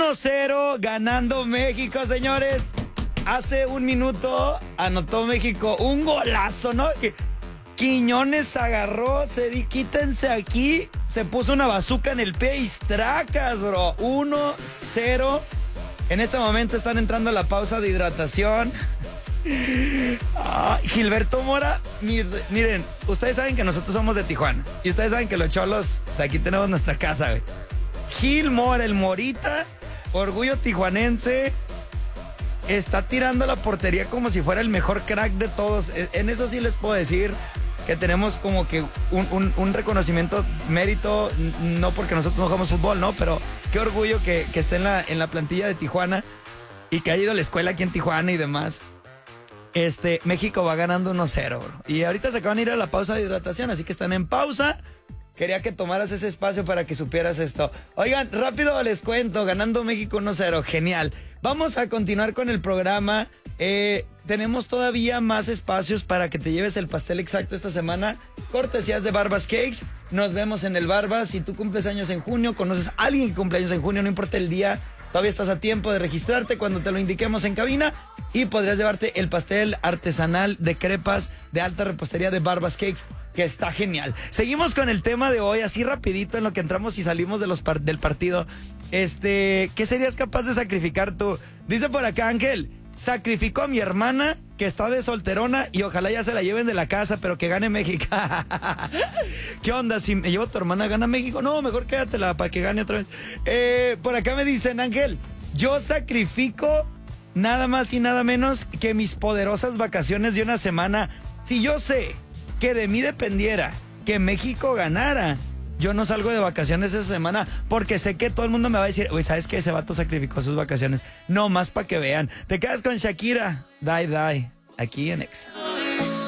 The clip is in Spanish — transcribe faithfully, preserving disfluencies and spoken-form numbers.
uno cero ganando México, señores. Hace un minuto anotó México un golazo, ¿no? Que Quiñones agarró, se di, quítense aquí, se puso una bazuca en el pie y tracas, bro. uno cero. En este momento están entrando a la pausa de hidratación. Ah, Gilberto Mora, mis, miren, ustedes saben que nosotros somos de Tijuana. Y ustedes saben que los cholos, o sea, aquí tenemos nuestra casa, güey. Gil Mora, el Morita, orgullo tijuanense, está tirando la portería como si fuera el mejor crack de todos. En eso sí les puedo decir que tenemos como que un, un, un reconocimiento, mérito, no porque nosotros no jugamos fútbol, ¿no? Pero qué orgullo que, que esté en la, en la plantilla de Tijuana y que haya ido a la escuela aquí en Tijuana y demás. Este, México va ganando uno cero, bro. Y ahorita se acaban de ir a la pausa de hidratación, así que están en pausa. Quería que tomaras ese espacio para que supieras esto. Oigan, rápido les cuento, ganando México uno cero, genial. Vamos a continuar con el programa. Eh, tenemos todavía más espacios para que te lleves el pastel exacto esta semana. Cortesías de Barbas Cakes. Nos vemos en el Barbas. Si tú cumples años en junio, conoces a alguien que cumple años en junio, no importa el día, todavía estás a tiempo de registrarte cuando te lo indiquemos en cabina y podrías llevarte el pastel artesanal de crepas de alta repostería de Barbas Cakes, que está genial. Seguimos con el tema de hoy, así rapidito en lo que entramos y salimos de los par del partido. Este, ¿qué serías capaz de sacrificar tú? Dice por acá Ángel, sacrifico a mi hermana que está de solterona y ojalá ya se la lleven de la casa, pero que gane México. ¿Qué onda? Si me llevo a tu hermana, ¿gana México? No, mejor quédatela para que gane otra vez. Eh, por acá me dicen, Ángel, yo sacrifico nada más y nada menos que mis poderosas vacaciones de una semana. Si yo sé que de mí dependiera que México ganara, yo no salgo de vacaciones esa semana porque sé que todo el mundo me va a decir, oye, ¿sabes qué? Ese vato sacrificó sus vacaciones. No, más para que vean. Te quedas con Shakira. Die, die. Aquí en Exa.